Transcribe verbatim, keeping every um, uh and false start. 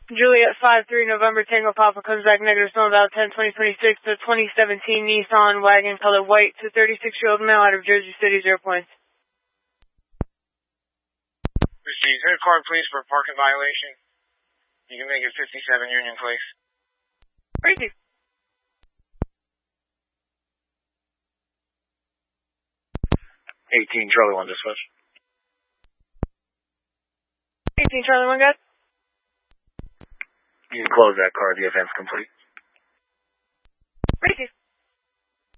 Juliet five three November Tango Papa comes back negative snow about ten twenty twenty-six to twenty seventeen Nissan wagon color white to thirty-six-year-old male out of Jersey City, zero points. Received. Hit a card, please, for a parking violation. You can make it fifty-seven Union Place. Received. eighteen Charlie one dispatch. eighteen Charlie one, guys. You can close that car. The event's complete. Received.